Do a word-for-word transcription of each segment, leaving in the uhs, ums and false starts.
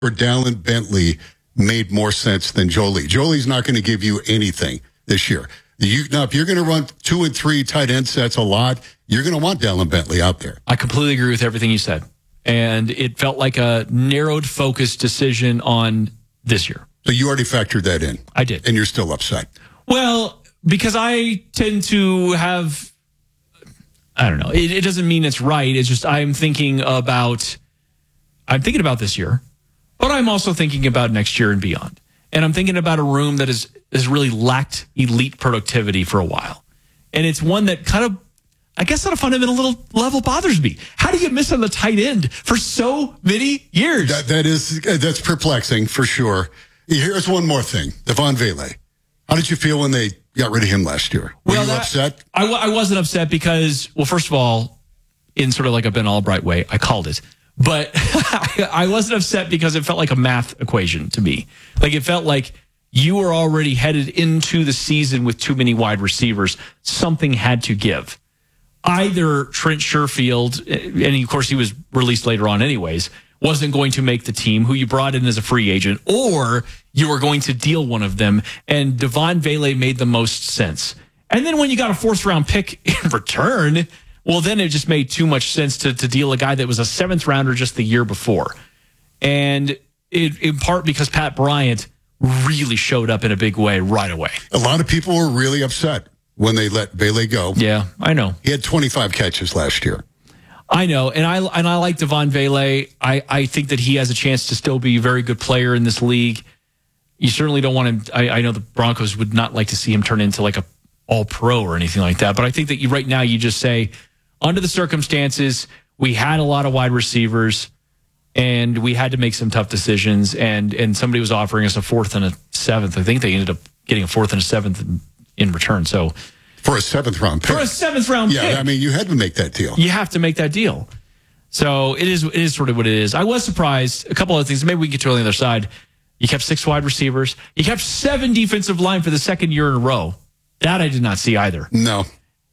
or Dallin Bentley made more sense than Jolie. Jolie's not going to give you anything this year. You, now, if you're going to run two and three tight end sets a lot, you're going to want Dallin Bentley out there. I completely agree with everything you said. And it felt like a narrowed, focused decision on this year. So you already factored that in. I did. And you're still upset. Well, because I tend to have, I don't know, it, it doesn't mean it's right. It's just I'm thinking about, I'm thinking about this year, but I'm also thinking about next year and beyond. And I'm thinking about a room that is, has really lacked elite productivity for a while. And it's one that kind of, I guess on a fundamental little level bothers me. How do you miss on the tight end for so many years? That, that is, that's perplexing for sure. Here's one more thing. Devon Vele. How did you feel when they got rid of him last year? Were well, you that, upset? I, I wasn't upset because, well, first of all, in sort of like a Ben Albright way, I called it. But I wasn't upset because it felt like a math equation to me. Like it felt like you were already headed into the season with too many wide receivers. Something had to give. Either Trent Sherfield, and of course he was released later on anyways, wasn't going to make the team, who you brought in as a free agent, or you were going to deal one of them, and Devon Vele made the most sense. And then when you got a fourth round pick in return, well, then it just made too much sense to, to deal a guy that was a seventh rounder just the year before. And it, in part because Pat Bryant really showed up in a big way right away. A lot of people were really upset when they let Vele go. Yeah, I know. He had twenty-five catches last year. I know, and I and I like Devon Vele. I, I think that he has a chance to still be a very good player in this league. You certainly don't want him. I, I know the Broncos would not like to see him turn into like a all-pro or anything like that. But I think that you right now you just say, under the circumstances, we had a lot of wide receivers, and we had to make some tough decisions. And and somebody was offering us a fourth and a seventh. I think they ended up getting a fourth and a seventh in, in return. So. For a seventh round pick. For a seventh round yeah, pick. Yeah, I mean, you had to make that deal. You have to make that deal. So it is it is sort of what it is. I was surprised. A couple other things. Maybe we can get to it on the other side. You kept six wide receivers. You kept seven defensive line for the second year in a row. That I did not see either. No.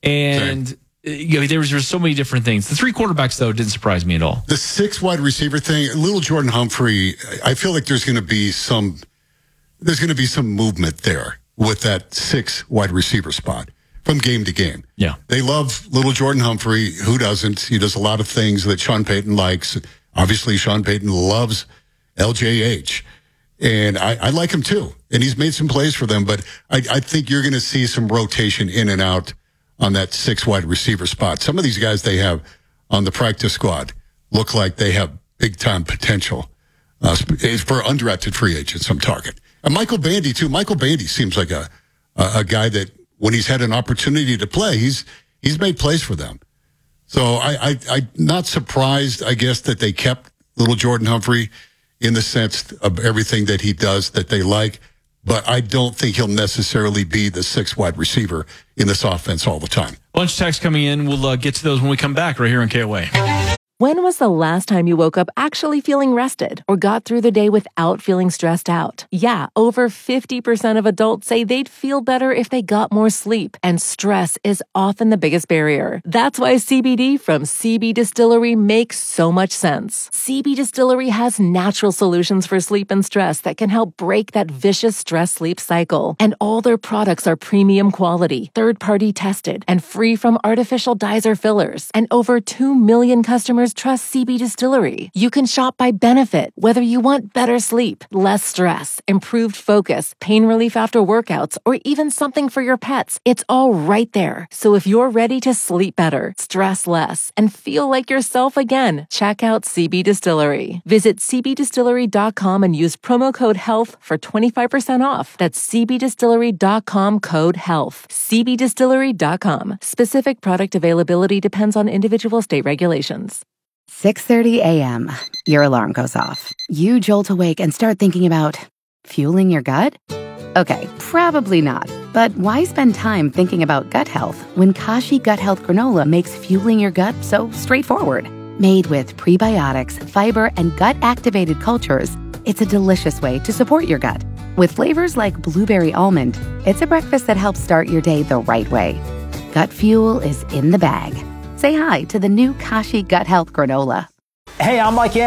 And you know, there was, there was so many different things. The three quarterbacks, though, didn't surprise me at all. The six wide receiver thing, little Jordan Humphrey, I feel like there's going to be some there's going to be some movement there with that six wide receiver spot. From game to game. Yeah. They love little Jordan Humphrey. Who doesn't? He does a lot of things that Sean Payton likes. Obviously, Sean Payton loves L J H. And I, I like him too. And he's made some plays for them. But I, I think you're going to see some rotation in and out on that six wide receiver spot. Some of these guys they have on the practice squad look like they have big time potential uh, for undrafted free agents, I'm talking. And Michael Bandy too. Michael Bandy seems like a, a, a guy that, when he's had an opportunity to play, he's he's made plays for them. So I, I, I'm not surprised, I guess, that they kept little Jordan Humphrey in the sense of everything that he does that they like. But I don't think he'll necessarily be the sixth wide receiver in this offense all the time. Bunch of texts coming in. We'll uh, get to those when we come back right here on K O A. When was the last time you woke up actually feeling rested or got through the day without feeling stressed out? Yeah, over fifty percent of adults say they'd feel better if they got more sleep, and stress is often the biggest barrier. That's why C B D from C B Distillery makes so much sense. C B Distillery has natural solutions for sleep and stress that can help break that vicious stress-sleep cycle. And all their products are premium quality, third-party tested, and free from artificial dyes or fillers. And over two million customers trust C B Distillery. You can shop by benefit, whether you want better sleep, less stress, improved focus, pain relief after workouts, or even something for your pets. It's all right there. So if you're ready to sleep better, stress less, and feel like yourself again, check out C B Distillery. Visit c b distillery dot com and use promo code HEALTH for twenty-five percent off. That's c b distillery dot com code HEALTH. c b distillery dot com. Specific product availability depends on individual state regulations. six thirty a.m. Your alarm goes off. You jolt awake and start thinking about fueling your gut? Okay, probably not. But why spend time thinking about gut health when Kashi Gut Health Granola makes fueling your gut so straightforward? Made with prebiotics, fiber, and gut-activated cultures, it's a delicious way to support your gut. With flavors like blueberry almond, it's a breakfast that helps start your day the right way. Gut fuel is in the bag. Say hi to the new Kashi Gut Health Granola. Hey, I'm Mike Yam.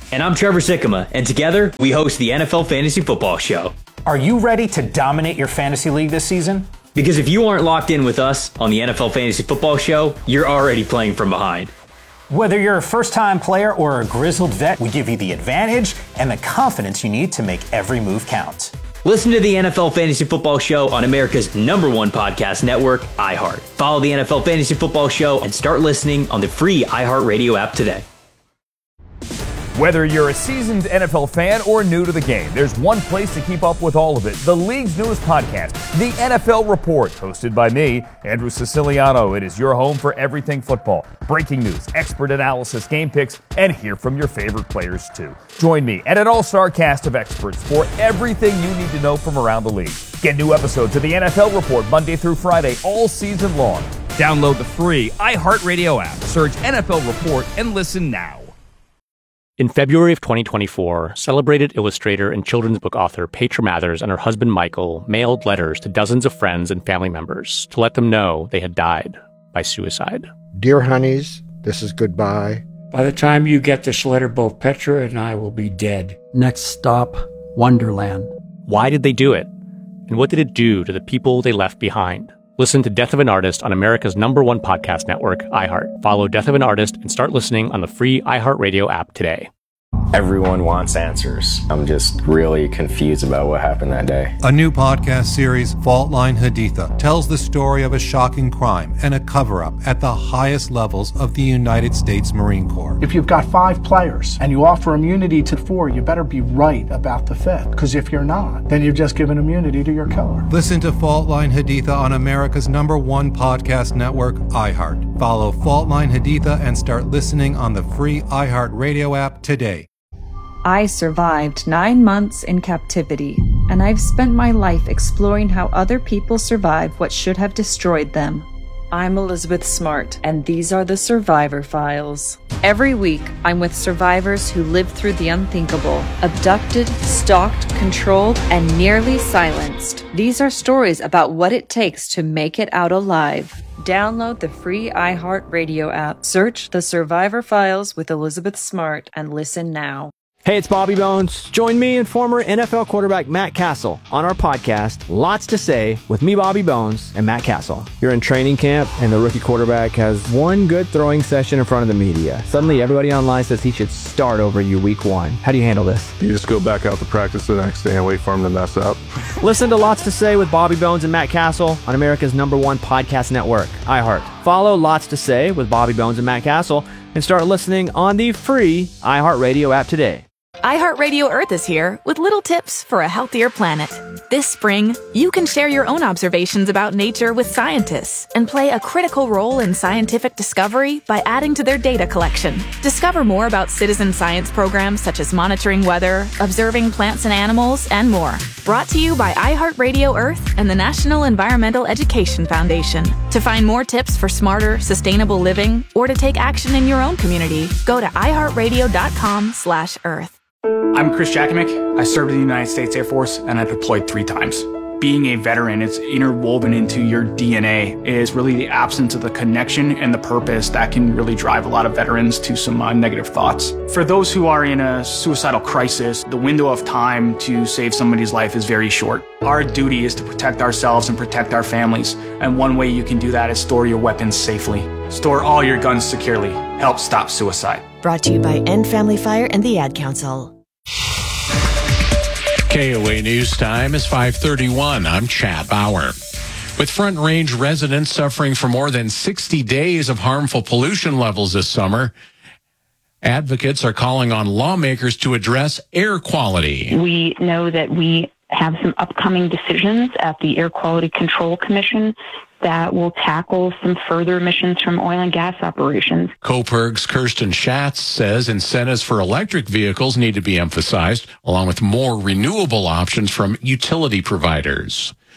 And I'm Trevor Sikkema, and together we host the N F L Fantasy Football Show. Are you ready to dominate your fantasy league this season? Because if you aren't locked in with us on the N F L Fantasy Football Show, you're already playing from behind. Whether you're a first-time player or a grizzled vet, we give you the advantage and the confidence you need to make every move count. Listen to the N F L Fantasy Football Show on America's number one podcast network, iHeart. Follow the N F L Fantasy Football Show and start listening on the free iHeartRadio app today. Whether you're a seasoned N F L fan or new to the game, there's one place to keep up with all of it. The league's newest podcast, The N F L Report, hosted by me, Andrew Siciliano. It is your home for everything football. Breaking news, expert analysis, game picks, and hear from your favorite players too. Join me and an all-star cast of experts for everything you need to know from around the league. Get new episodes of The N F L Report Monday through Friday all season long. Download the free iHeartRadio app, search N F L Report, and listen now. In February of twenty twenty-four, celebrated illustrator and children's book author Petra Mathers and her husband Michael mailed letters to dozens of friends and family members to let them know they had died by suicide. Dear honeys, this is goodbye. By the time you get this letter, both Petra and I will be dead. Next stop, Wonderland. Why did they do it? And what did it do to the people they left behind? Listen to Death of an Artist on America's number one podcast network, iHeart. Follow Death of an Artist and start listening on the free iHeartRadio app today. Everyone wants answers. I'm just really confused about what happened that day. A new podcast series, Fault Line Haditha, tells the story of a shocking crime and a cover-up at the highest levels of the United States Marine Corps. If you've got five players and you offer immunity to four, you better be right about the fifth. Because if you're not, then you've just given immunity to your killer. Listen to Fault Line Haditha on America's number one podcast network, iHeart. Follow Fault Line Haditha and start listening on the free iHeartRadio app today. I survived nine months in captivity, and I've spent my life exploring how other people survive what should have destroyed them. I'm Elizabeth Smart, and these are the Survivor Files. Every week, I'm with survivors who lived through the unthinkable, abducted, stalked, controlled, and nearly silenced. These are stories about what it takes to make it out alive. Download the free iHeartRadio app, search The Survivor Files with Elizabeth Smart, and listen now. Hey, it's Bobby Bones. Join me and former N F L quarterback Matt Castle on our podcast, Lots to Say, with me, Bobby Bones, and Matt Castle. You're in training camp, and the rookie quarterback has one good throwing session in front of the media. Suddenly, everybody online says he should start over you week one. How do you handle this? You just go back out to practice the next day and wait for him to mess up. Listen to Lots to Say with Bobby Bones and Matt Castle on America's number one podcast network, iHeart. Follow Lots to Say with Bobby Bones and Matt Castle and start listening on the free iHeartRadio app today. iHeartRadio Earth is here with little tips for a healthier planet. This spring, you can share your own observations about nature with scientists and play a critical role in scientific discovery by adding to their data collection. Discover more about citizen science programs such as monitoring weather, observing plants and animals, and more. Brought to you by iHeartRadio Earth and the National Environmental Education Foundation. To find more tips for smarter, sustainable living or to take action in your own community, go to iHeartRadio.com slash Earth. I'm Chris Jakimick. I served in the United States Air Force and I deployed three times. Being a veteran, it's interwoven into your D N A. It is really the absence of the connection and the purpose that can really drive a lot of veterans to some uh, negative thoughts. For those who are in a suicidal crisis, the window of time to save somebody's life is very short. Our duty is to protect ourselves and protect our families. And one way you can do that is store your weapons safely. Store all your guns securely. Help stop suicide. Brought to you by End Family Fire and the Ad Council. K O A News Time is five thirty-one. I'm Chad Bauer. With Front Range residents suffering for more than sixty days of harmful pollution levels this summer, advocates are calling on lawmakers to address air quality. We know that we have some upcoming decisions at the Air Quality Control Commission that will tackle some further emissions from oil and gas operations. Coperg's Kirsten Schatz says incentives for electric vehicles need to be emphasized, along with more renewable options from utility providers.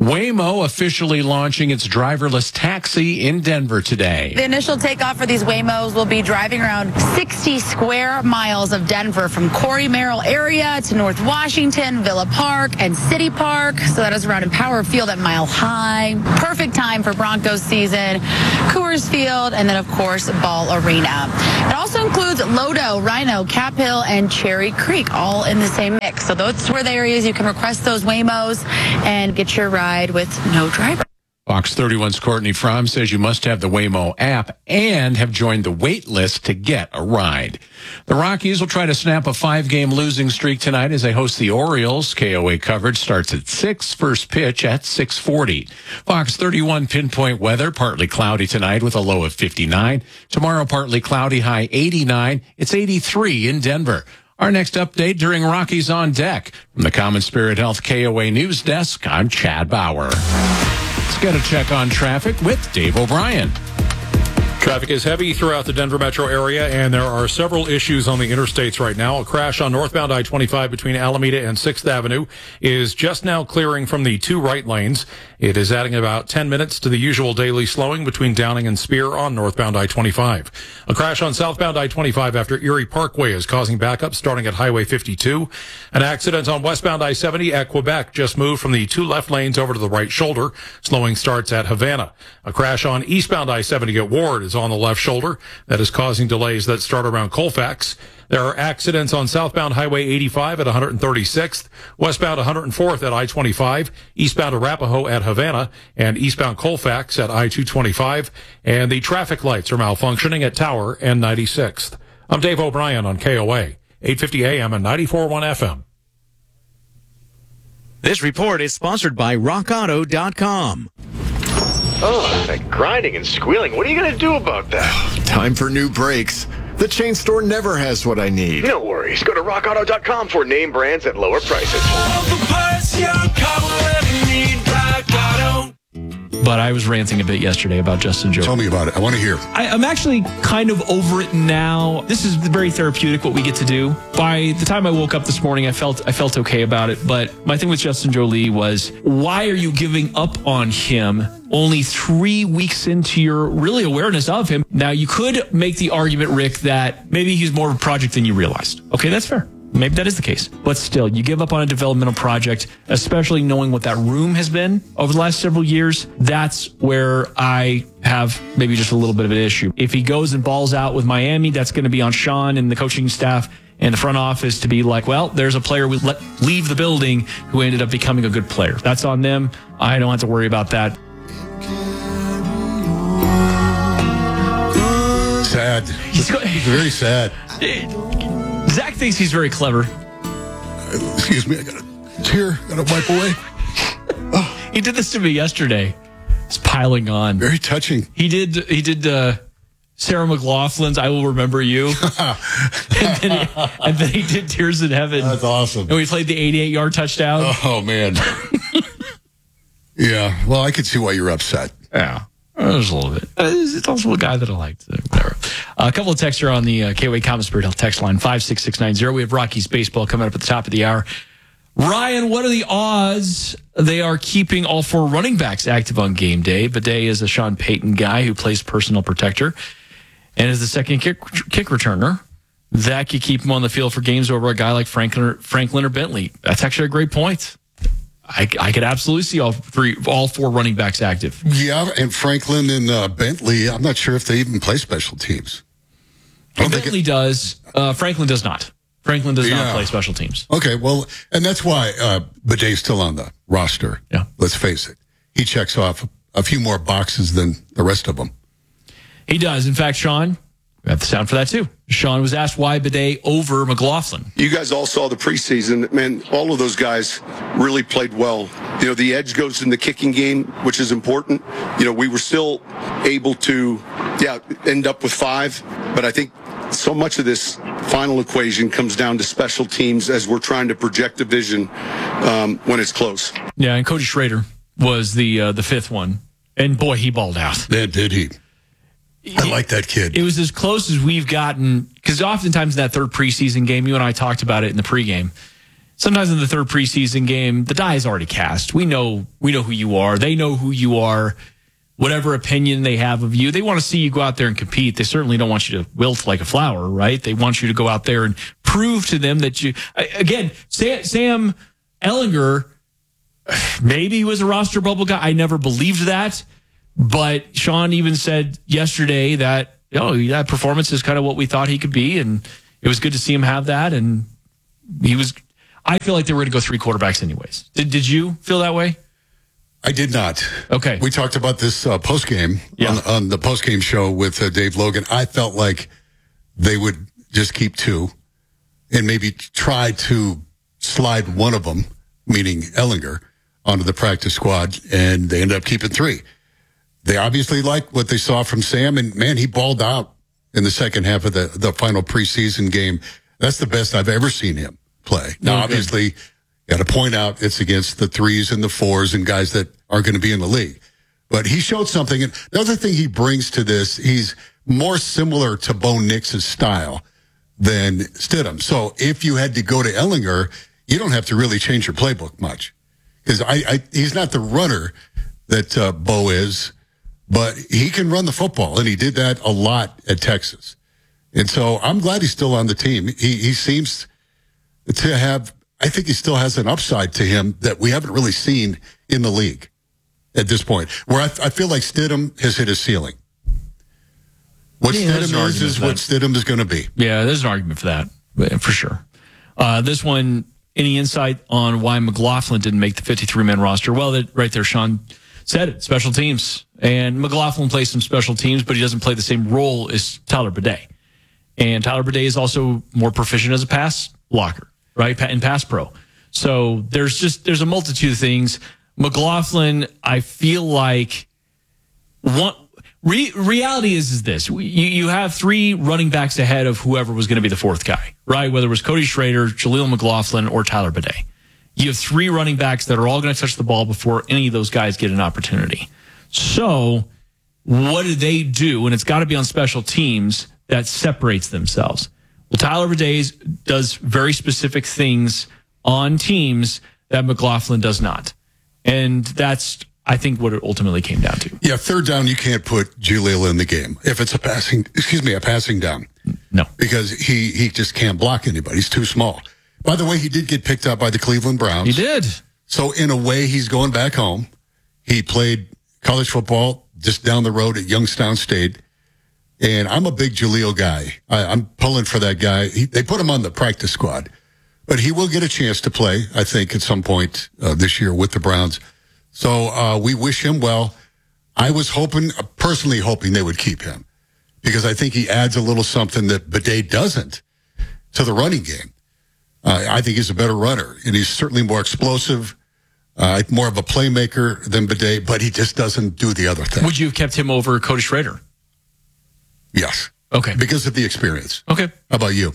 Waymo officially launching its driverless taxi in Denver today. The initial takeoff for these Waymos will be driving around sixty square miles of Denver from Corey Merrill area to North Washington, Villa Park, and City Park. So that is around Empower Field at Mile High. Perfect time for Broncos season, Coors Field, and then, of course, Ball Arena. It also includes Lodo, Rhino, Cap Hill, and Cherry Creek, all in the same mix. So those were the areas you can request those Waymos and get your ride with no driver. Fox thirty-one's Courtney Fromm says you must have the Waymo app and have joined the wait list to get a ride. The Rockies will try to snap a five-game losing streak tonight as they host the Orioles. K O A coverage starts at six, first pitch at six forty. Fox thirty-one pinpoint weather, partly cloudy tonight with a low of fifty-nine. Tomorrow, partly cloudy, high eighty-nine. It's eighty-three in Denver. Our next update during Rockies on Deck. From the Common Spirit Health K O A News Desk, I'm Chad Bauer. Let's get a check on traffic with Dave O'Brien. Traffic is heavy throughout the Denver metro area, and there are several issues on the interstates right now. A crash on northbound I twenty-five between Alameda and sixth Avenue is just now clearing from the two right lanes. It is adding about ten minutes to the usual daily slowing between Downing and Spear on northbound I twenty-five. A crash on southbound I twenty-five after Erie Parkway is causing backup starting at Highway fifty-two. An accident on westbound I seventy at Quebec just moved from the two left lanes over to the right shoulder. Slowing starts at Havana. A crash on eastbound I seventy at Ward is on the left shoulder. That is causing delays that start around Colfax. There are accidents on southbound Highway eighty-five at one thirty-sixth, westbound one oh fourth at I twenty-five, eastbound Arapahoe at Havana, and eastbound Colfax at I two twenty-five. And the traffic lights are malfunctioning at Tower and ninety-sixth. I'm Dave O'Brien on K O A, eight fifty A M and ninety-four point one F M. This report is sponsored by rock auto dot com. Oh, that grinding and squealing. What are you going to do about that? Time for new brakes. The chain store never has what I need. No worries. Go to rock auto dot com for name brands at lower prices. All the parts your car will ever need, Rock Auto. But I was ranting a bit yesterday about Justin Joe. Tell me about it. I want to hear. I, I'm actually kind of over it now. This is very therapeutic, what we get to do. By the time I woke up this morning, I felt I felt okay about it. But my thing with Justin Jolie was, why are you giving up on him only three weeks into your really awareness of him? Now, you could make the argument, Rick, that maybe he's more of a project than you realized. Okay, that's fair. Maybe that is the case. But still, you give up on a developmental project, especially knowing what that room has been over the last several years. That's where I have maybe just a little bit of an issue. If he goes and balls out with Miami, that's going to be on Sean and the coaching staff and the front office to be like, well, there's a player we let leave the building who ended up becoming a good player. That's on them. I don't have to worry about that. Sad. He's very sad. Zach thinks he's very clever. Uh, excuse me, I got a tear, got to wipe away. Oh. He did this to me yesterday. It's piling on. Very touching. He did. He did. Uh, Sarah McLaughlin's "I Will Remember You," and, then he, and then he did "Tears in Heaven." That's awesome. And we played the eighty-eight yard touchdown. Oh man. Yeah. Well, I could see why you're upset. Yeah. There's a little bit. Uh, it's also a guy that I liked. Whatever. Uh, a couple of texts here on the uh, K O A Common Spirit Health text line, five six six nine zero. We have Rockies baseball coming up at the top of the hour. Ryan, what are the odds they are keeping all four running backs active on game day? Bidet is a Sean Payton guy who plays personal protector and is the second kick, kick returner. That could keep him on the field for games over a guy like Franklin or, Franklin or Bentley. That's actually a great point. I, I could absolutely see all three, all four running backs active. Yeah, and Franklin and uh, Bentley, I'm not sure if they even play special teams. Well, Bentley it, does. Uh, Franklin does not. Franklin does yeah. not play special teams. Okay, well, and that's why uh, Bidet's still on the roster. Yeah. Let's face it. He checks off a few more boxes than the rest of them. He does. In fact, Sean, we have the sound for that too. Sean was asked why Bidet over McLaughlin. You guys all saw the preseason. Man, all of those guys really played well. You know, the edge goes in the kicking game, which is important. You know, we were still able to, yeah, end up with five. But I think so much of this final equation comes down to special teams as we're trying to project a vision um, when it's close. Yeah, and Cody Schrader was the uh, the fifth one. And boy, he balled out. Yeah, did he? I like that kid. It was as close as we've gotten, because oftentimes in that third preseason game, you and I talked about it in the pregame. sometimes in the third preseason game, the die is already cast. We know we know who you are. They know who you are. Whatever opinion they have of you, they want to see you go out there and compete. They certainly don't want you to wilt like a flower, right? They want you to go out there and prove to them that you, again, Sam Ehlinger, maybe he was a roster bubble guy. I never believed that. But Sean even said yesterday that, oh, that performance is kind of what we thought he could be. And it was good to see him have that. And he was, I feel like they were going to go three quarterbacks anyways. Did, did you feel that way? I did not. Okay. We talked about this uh, post-game yeah. on, on the post-game show with uh, Dave Logan. I felt like they would just keep two and maybe try to slide one of them, meaning Ehlinger, onto the practice squad, and they ended up keeping three. They obviously liked what they saw from Sam, and, man, he balled out in the second half of the, the final preseason game. That's the best I've ever seen him play. Now, okay. obviously, got to point out it's against the threes and the fours and guys that aren't going to be in the league. But he showed something. And the other thing he brings to this, he's more similar to Bo Nix's style than Stidham. So if you had to go to Ehlinger, you don't have to really change your playbook much. Because I, I, he's not the runner that uh, Bo is, but he can run the football. And he did that a lot at Texas. And so I'm glad he's still on the team. He, he seems to have... I think he still has an upside to him that we haven't really seen in the league at this point, where I, I feel like Stidham has hit his ceiling. What yeah, Stidham is, is what Stidham is going to be. Yeah, there's an argument for that, for sure. Uh, this one, any insight on why McLaughlin didn't make the fifty-three man roster? Well, that, right there, Sean said it, special teams. And McLaughlin plays some special teams, but he doesn't play the same role as Tyler Bidet. And Tyler Bidet is also more proficient as a pass blocker. Right, in pass pro. So there's just there's a multitude of things. McLaughlin, I feel like one re, reality is is this: you you have three running backs ahead of whoever was going to be the fourth guy, right? Whether it was Cody Schrader, Jaleel McLaughlin, or Tyler Bidet. You have three running backs that are all going to touch the ball before any of those guys get an opportunity. So what do they do? And it's got to be on special teams that separates themselves. Well, Tyler Bidet does very specific things on teams that McLaughlin does not. And that's, I think, what it ultimately came down to. Yeah, third down, you can't put Jaleel in the game. If it's a passing, excuse me, a passing down. No. Because he, he just can't block anybody. He's too small. By the way, he did get picked up by the Cleveland Browns. He did. So, in a way, he's going back home. He played college football just down the road at Youngstown State. And I'm a big Jaleel guy. I, I'm pulling for that guy. He, they put him on the practice squad. But he will get a chance to play, I think, at some point uh, this year with the Browns. So uh, we wish him well. I was hoping, uh, personally hoping they would keep him. Because I think he adds a little something that Bidet doesn't to the running game. Uh, I think he's a better runner. And he's certainly more explosive, uh, more of a playmaker than Bidet. But he just doesn't do the other thing. Would you have kept him over Cody Schrader? Yes. Okay. Because of the experience. Okay. How about you?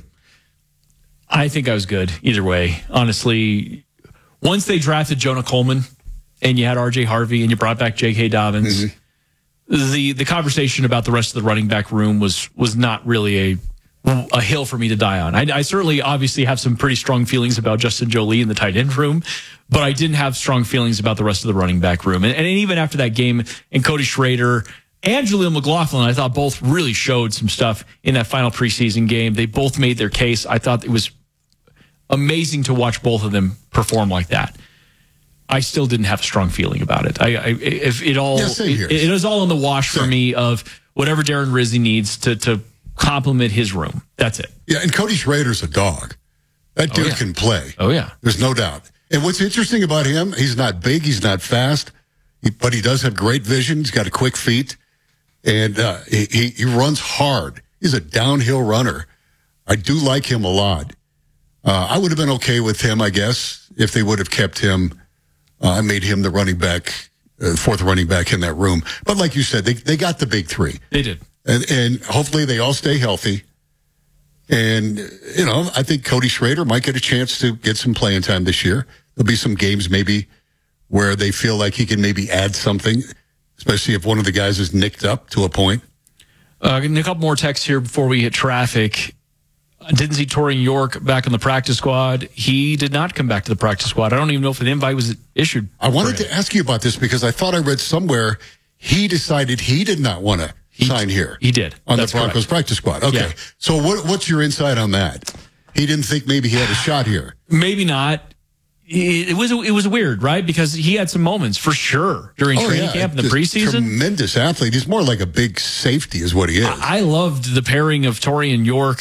I think I was good either way. Honestly, once they drafted Jonah Coleman and you had R J Harvey and you brought back J K Dobbins, mm-hmm. the the conversation about the rest of the running back room was was not really a a hill for me to die on. I, I certainly obviously have some pretty strong feelings about Justin Jolie in the tight end room, but I didn't have strong feelings about the rest of the running back room. And, and even after that game, and Cody Schrader and Jaleel McLaughlin, I thought both really showed some stuff in that final preseason game. They both made their case. I thought it was amazing to watch both of them perform like that. I still didn't have a strong feeling about it. I, I if it all yeah, it, it was all in the wash same. for me of whatever Darren Rizzi needs to to complement his room. That's it. Yeah, and Cody Schrader's a dog. That dude oh, yeah. can play. Oh yeah, there's no doubt. And what's interesting about him, he's not big, he's not fast, he, but he does have great vision. He's got a quick feet. And uh, he, he runs hard. He's a downhill runner. I do like him a lot. Uh, I would have been okay with him, I guess, if they would have kept him uh, and made him the running back, uh, fourth running back in that room. But like you said, they they got the big three. They did. And, and hopefully they all stay healthy. And, you know, I think Cody Schrader might get a chance to get some playing time this year. There'll be some games maybe where they feel like he can maybe add something, especially if one of the guys is nicked up to a point. Uh, a couple more texts here before we hit traffic. didn't see Torian York back in the practice squad. He did not come back to the practice squad. I don't even know if an invite was issued. I wanted to ask you about this because I thought I read somewhere he decided he did not want to sign here. He did. On That's the Broncos correct. practice squad. Okay. Yeah. So what, what's your insight on that? He didn't think maybe he had a shot here. Maybe not. It, it was it was weird, right? Because he had some moments for sure during Oh, training yeah. camp in the Just preseason. Tremendous athlete. He's more like a big safety is what he is. I, I loved the pairing of Torian York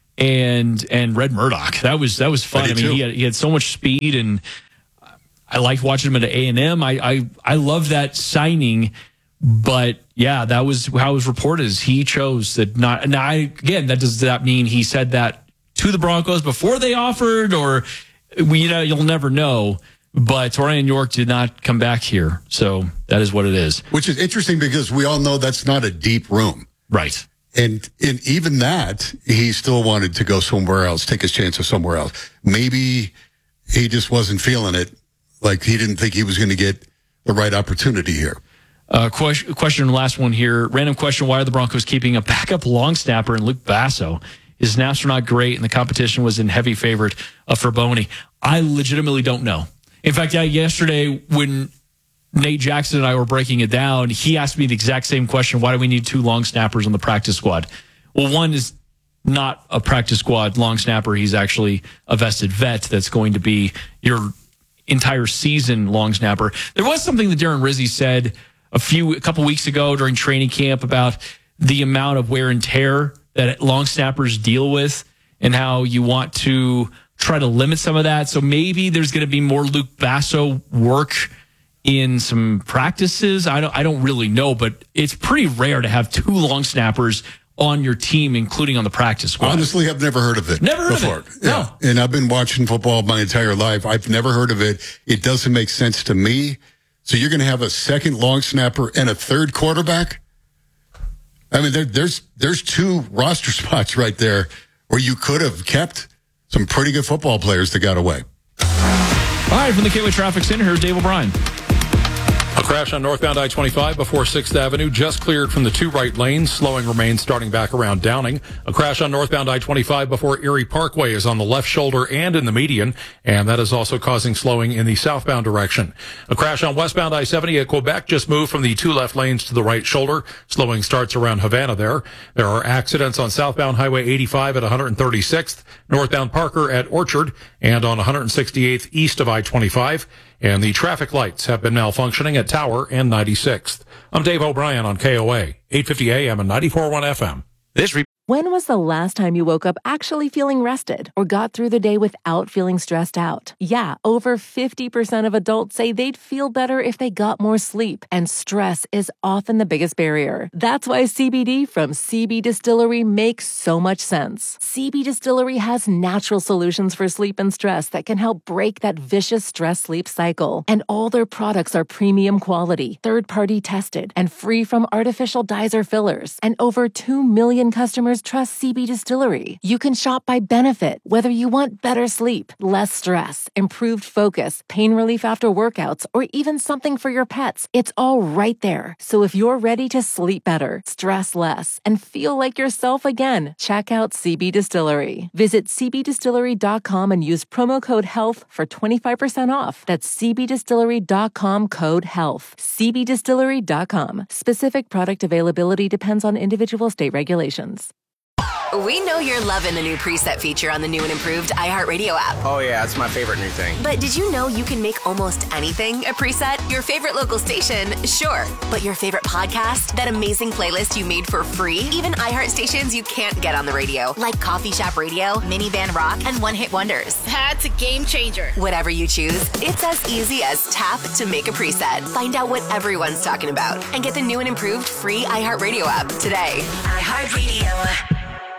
and and Red Murdoch. That was that was fun. I I, did mean, too. he had he had so much speed, and I liked watching him at A and M. I I I love that signing, but yeah, that was how it was reported. Is he chose that not. Now, I, again, that does that mean he said that to the Broncos before they offered, or we, you know, you'll never know. But Torian York did not come back here, so that is what it is. Which is interesting because we all know that's not a deep room. Right. And in even that, he still wanted to go somewhere else, take his chances somewhere else. Maybe he just wasn't feeling it. Like he didn't think he was going to get the right opportunity here. Uh, question, question, last one here. Random question. Why are the Broncos keeping a backup long snapper in Luke Basso? His snaps are not great, and the competition was in heavy favorite of Fraboni. I legitimately don't know. In fact, yeah, yesterday when Nate Jackson and I were breaking it down, he asked me the exact same question. Why do we need two long snappers on the practice squad? Well, one is not a practice squad long snapper. He's actually a vested vet that's going to be your entire season long snapper. There was something that Darren Rizzi said a few, a couple weeks ago during training camp about the amount of wear and tear that long snappers deal with and how you want to try to limit some of that. So maybe there's going to be more Luke Basso work in some practices. I don't, I don't really know, but it's pretty rare to have two long snappers on your team, including on the practice squad. Honestly, I've never heard of it. Never heard before. of it. Yeah. No. And I've been watching football my entire life. I've never heard of it. It doesn't make sense to me. So you're going to have a second long snapper and a third quarterback? I mean, there, there's there's two roster spots right there where you could have kept some pretty good football players that got away. All right, from the Gateway Traffic Center, here's Dave O'Brien. A crash on northbound I twenty-five before sixth Avenue, just cleared from the two right lanes. Slowing remains starting back around Downing. A crash on northbound I twenty-five before Erie Parkway is on the left shoulder and in the median, and that is also causing slowing in the southbound direction. A crash on westbound I seventy at Quebec just moved from the two left lanes to the right shoulder. Slowing starts around Havana there. There are accidents on southbound Highway eighty-five at one thirty-sixth, northbound Parker at Orchard, and on one sixty-eighth east of I twenty-five. And the traffic lights have been malfunctioning at Tower and ninety-sixth. I'm Dave O'Brien on K O A, eight fifty A M and ninety-four point one F M. This re- When was the last time you woke up actually feeling rested or got through the day without feeling stressed out? Yeah, over fifty percent of adults say they'd feel better if they got more sleep, and stress is often the biggest barrier. That's why C B D from C B Distillery makes so much sense. C B Distillery has natural solutions for sleep and stress that can help break that vicious stress-sleep cycle. And all their products are premium quality, third-party tested, and free from artificial dyes or fillers. And over two million customers trust C B Distillery. You can shop by benefit, whether you want better sleep, less stress, improved focus, pain relief after workouts, or even something for your pets. It's all right there. So if you're ready to sleep better, stress less, and feel like yourself again, check out C B Distillery. Visit c b distillery dot com and use promo code HEALTH for twenty-five percent off. That's c b distillery dot com code HEALTH. c b distillery dot com. Specific product availability depends on individual state regulations. We know you're loving the new preset feature on the new and improved iHeartRadio app. Oh, yeah, it's my favorite new thing. But did you know you can make almost anything a preset? Your favorite local station, sure. But your favorite podcast? That amazing playlist you made for free? Even iHeart stations you can't get on the radio, like Coffee Shop Radio, Minivan Rock, and One Hit Wonders. That's a game changer. Whatever you choose, it's as easy as tap to make a preset. Find out what everyone's talking about and get the new and improved free iHeartRadio app today. iHeartRadio.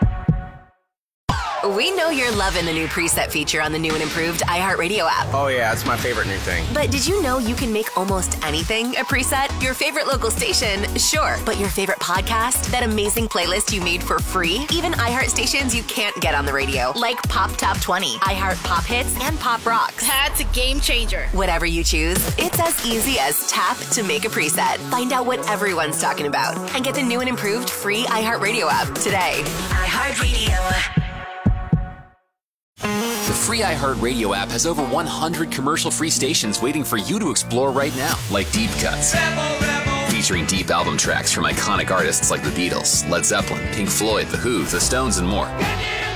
We know you're loving the new preset feature on the new and improved iHeartRadio app. Oh, yeah, it's my favorite new thing. But did you know you can make almost anything a preset? Your favorite local station, sure. But your favorite podcast? That amazing playlist you made for free? Even iHeart stations you can't get on the radio, like Pop Top twenty, iHeart Pop Hits, and Pop Rocks. That's a game changer. Whatever you choose, it's as easy as tap to make a preset. Find out what everyone's talking about and get the new and improved free iHeartRadio app today. iHeartRadio. free iHeartRadio app has over one hundred commercial-free stations waiting for you to explore right now, like Deep Cuts. Featuring deep album tracks from iconic artists like the Beatles, Led Zeppelin, Pink Floyd, The Who, The Stones, and more.